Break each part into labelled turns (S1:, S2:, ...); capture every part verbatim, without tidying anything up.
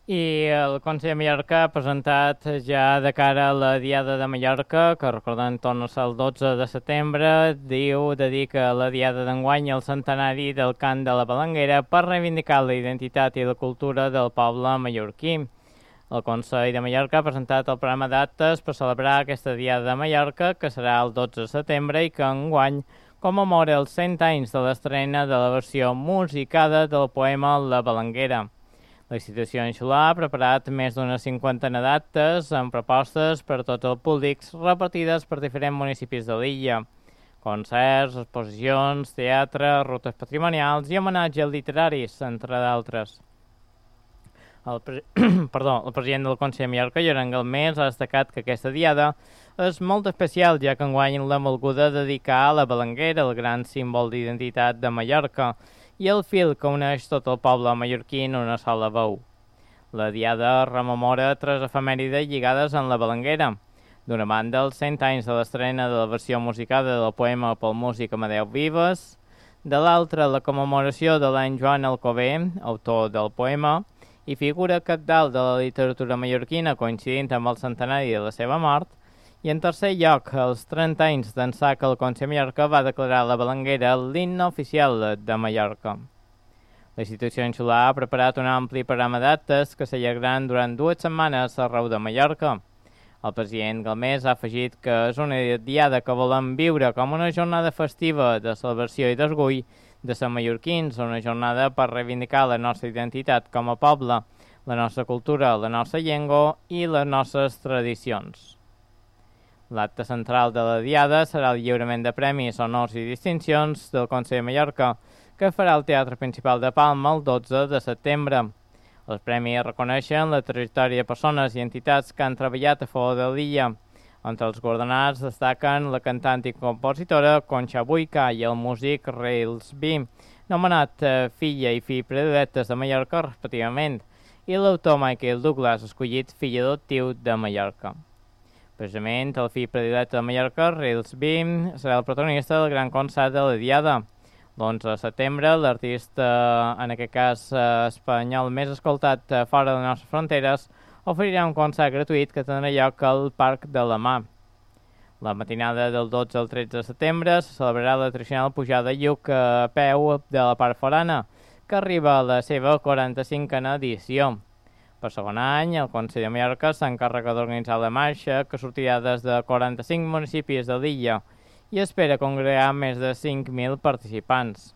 S1: I el Consell de Mallorca ha presentat ja de cara a la Diada de Mallorca, que recordem torna a ser el dotze de setembre, diu, dedica la Diada d'enguany al centenari del cant de la Balanguera per reivindicar la identitat i la cultura del poble mallorquí. El Consell de Mallorca ha presentat el programa d'actes per celebrar aquesta Diada de Mallorca, que serà el dotze de setembre i que enguany commemora els cent anys de l'estrena de la versió musicada del poema La Balanguera. La institució insular ha preparat més d'una cinquantena d'actes amb propostes per a tots els públics repartides per diferents municipis de l'illa. Concerts, exposicions, teatre, rutes patrimonials i homenatges literaris, entre d'altres. El, pre... Perdó, el president del Consell de Mallorca, Llorenç Galmés, ha destacat que aquesta diada és molt especial, ja que enguany l'ha volguda dedicar a la Balanguera, el gran símbol d'identitat de Mallorca, i el fil que uneix tot el poble mallorquí en una sola veu. La diada rememora tres efemèrides lligades en la Balanguera. D'una banda, els cent anys de l'estrena de la versió musicada del poema pel músic Amadeu Vives, de l'altra, la commemoració de l'any Joan Alcover, autor del poema, i figura cabdal de la literatura mallorquina coincidint amb el centenari de la seva mort, i en tercer lloc, els trenta anys d'ençà que el Consell de Mallorca va declarar la Balanguera l'himne oficial de Mallorca. La institució insular ha preparat un ampli programa d'actes que s'allargaran durant dues setmanes arreu de Mallorca. El president Galmés ha afegit que és una diada que volem viure com una jornada festiva de celebració i d'orgull de ser mallorquins, una jornada per reivindicar la nostra identitat com a poble, la nostra cultura, la nostra llengua i les nostres tradicions. L'acte central de la diada serà el lliurament de premis, honors i distincions del Consell de Mallorca, que farà el Teatre Principal de Palma el dotze de setembre. Els premis reconeixen la trajectòria de persones i entitats que han treballat a favor de l'illa. Entre els guardonats destaquen la cantant i compositora Concha Buica i el músic Rails B, nomenat filla i fill predilectes de Mallorca respectivament, i l'autor Michael Douglas, escollit fill adoptiu de Mallorca. Precisament, el fill predilecte de Mallorca, Rails B, serà el protagonista del gran concert de la Diada. L'onze de setembre, l'artista, en aquest cas espanyol més escoltat fora de les nostres fronteres, oferirà un concert gratuït que tindrà lloc al Parc de la Mar. La matinada del dotze al tretze de setembre se celebrarà la tradicional pujada de lluc a peu de la part forana, que arriba a la seva quaranta-cinquena edició. Per segon any, el Consell de Mallorca s'encarrega d'organitzar la marxa, que sortirà des de quaranta-cinc municipis de l'illa i espera congregar més de cinc mil participants.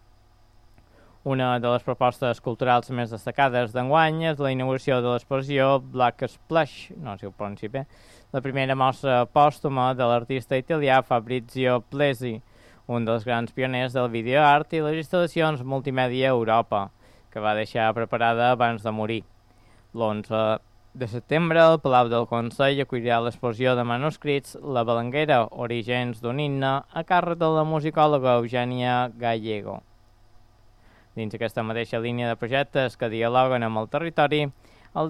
S1: Una de les propostes culturals més destacades d'enguany és la inauguració de l'exposició Black Splash, no sé si ho pronunci bé, la primera mostra pòstuma de l'artista italià Fabrizio Plesi, un dels grans pioners del videoart i les instal·lacions multimèdia a Europa, que va deixar preparada abans de morir. L'onze de setembre, el Palau del Consell acollirà l'exposició de manuscrits La Balanguera, orígens d'un himne, a càrrec de la musicòloga Eugènia Gallego. Dins aquesta mateixa línia de projectes que dialoguen amb el territori,